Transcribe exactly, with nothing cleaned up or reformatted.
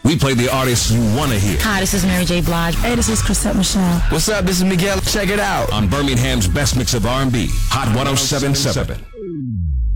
We play the artists you want to hear. Hi, this is Mary J. Blige. Hey, this is Chrisette Michele. What's up? This is Miguel. Check it out On Birmingham's best mix of R and B, Hot one oh seven point seven.